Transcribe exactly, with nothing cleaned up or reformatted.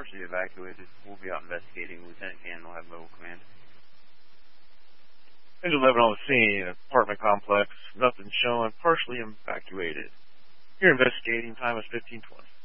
partially evacuated. We'll be out investigating. Lieutenant Cannon will have mobile command. Engine eleven on the scene, apartment complex, nothing showing, partially evacuated. You're investigating, time is fifteen twenty.